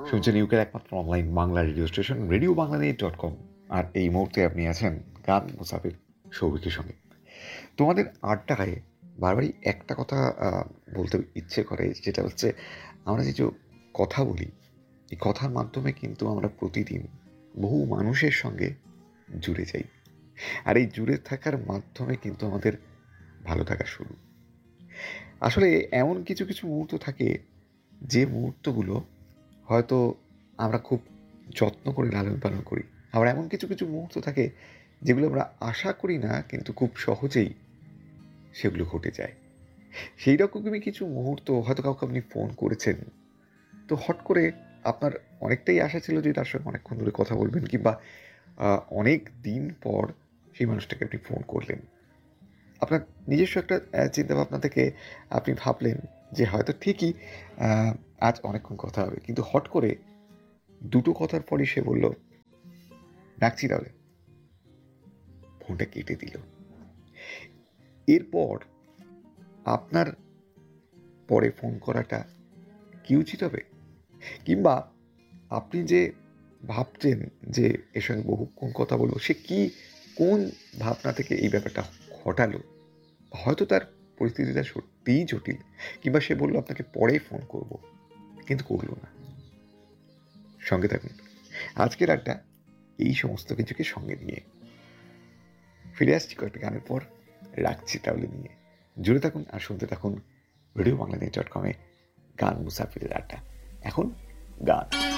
শুনছেন ইউকের একমাত্র online Bangla radio station radio বাংলাদেশ.com। আর এই মুহূর্তে আপনি আছেন গান মুসাফির সৌভিকের সঙ্গে। তোমাদের আড্ডায় বারবারই একটা কথা বলতে ইচ্ছে করে, যেটা হচ্ছে আমরা যে কথা বলি, এই কথার মাধ্যমে কিন্তু আমরা প্রতিদিন বহু মানুষের সঙ্গে জুড়ে যাই। আর এই জুড়ে থাকার মাধ্যমে কিন্তু আমাদের ভালো থাকা শুরু। আসলে এমন কিছু কিছু মুহূর্ত থাকে, যে মুহূর্তগুলো হয়তো আমরা খুব যত্ন করে লালন পালন করি। আবার এমন কিছু কিছু মুহূর্ত থাকে যেগুলো আমরা আশা করি না, কিন্তু খুব সহজেই সেগুলো ঘটে যায়। সেই রকমই কিছু মুহূর্ত, হয়তো কাউকে আপনি ফোন করেছেন, তো হট করে আপনার অনেকটাই আশা ছিল যে তার সঙ্গে অনেকক্ষণ ধরে কথা বলবেন, কিংবা অনেক দিন পর সেই মানুষটাকে আপনি ফোন করলেন। আপনার নিজস্ব একটা চিন্তাভাবনা থেকে আপনি ভাবলেন যে হয়তো ঠিকই আজ অনেকক্ষণ কথা হবে, কিন্তু হট করে দুটো কথার পরই সে বলল, রাখছি তাহলে, ফোনটা কেটে দিল। এরপর আপনার পরে ফোন করাটা কি উচিত হবে? কিংবা আপনি যে ভাবছেন যে এর সঙ্গে বহুক্ষণ কথা বলবো, সে কি কোন ভাবনা থেকে এই ব্যাপারটা ঘটালো? হয়তো তার পরিস্থিতিটা সত্যিই জটিল, কিংবা সে বললো আপনাকে পরে ফোন করব, কিন্তু করলো না। সঙ্গে থাকুন আজকের আড্ডা এই সমস্ত কিছুকে সঙ্গে নিয়ে। ফিরে আসছি কয়েকটা গানের পর, রাখছি তাহলে নিয়ে। জুড়ে থাকুন আর শুনতে থাকুন রেডিও বাংলাদেশ.com-এ গান মুসাফিরের আড্ডা। এখন গান।